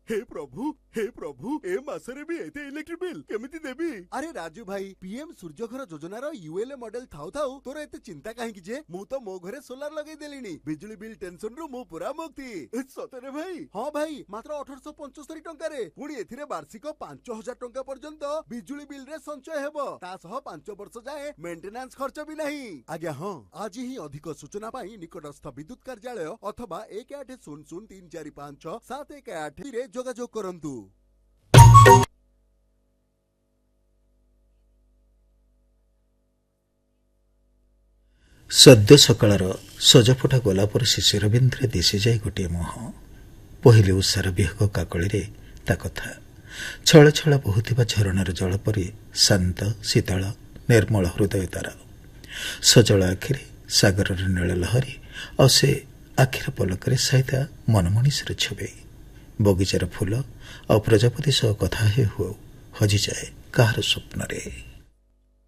हे प्रभु ए मासरे भी एते electric bill केमिति देबी। अरे राजू भाई पीएम सूर्यघर योजनार यूएलए मॉडल थाउ थाउ तोर एते चिंता काहेकि जे मु तो मो घरे सोलार लगेई देलिनी बिजली बिल टेंशन रु मु पूरा मुक्ति। सतरे भाई? हां भाई मात्र 1875 टंका रे पुणी एथिरे वार्षिक 5000 टंका पर्यंत बिजली बिल रे संचय हेबो ता सह 5 वर्ष जाए मेंटेनेंस खर्च भी नहीं। आज्ञा हां आज ही अधिक सूचना पाई निकटस्थ विद्युत कार्यालय अथवा 1800345718 रे जोगाजोग करंतु। सद्य सकाळर सजफुटा गोलापर शिशिर बिंद्रे दिशी जाए गोटे मुह पहिले उषार बिहक काकळी ता कथा छळ छळ बहुथिबा झरणार जल परी शांत शीतल निर्मल हृदय तार सजल आखिरे सागर नील लहरी और से आखिर पलकरे साइता मनमनीषर छवि बगीचार फूल और प्रजापति सह कथा हो हजि जाए कहार स्वप्न रे।